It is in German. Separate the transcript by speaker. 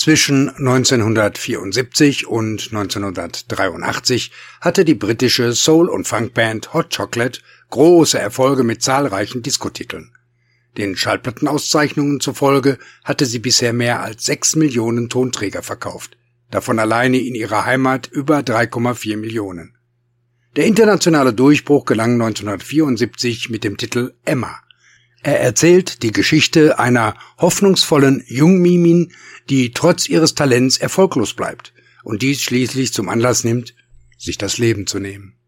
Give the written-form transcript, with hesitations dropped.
Speaker 1: Zwischen 1974 und 1983 hatte die britische Soul- und Funkband Hot Chocolate große Erfolge mit zahlreichen Diskotiteln. Den Schallplattenauszeichnungen zufolge hatte sie bisher mehr als 6 Millionen Tonträger verkauft, davon alleine in ihrer Heimat über 3,4 Millionen. Der internationale Durchbruch gelang 1974 mit dem Titel Emma. Er erzählt die Geschichte einer hoffnungsvollen Jungmimin, die trotz ihres Talents erfolglos bleibt und dies schließlich zum Anlass nimmt, sich das Leben zu nehmen.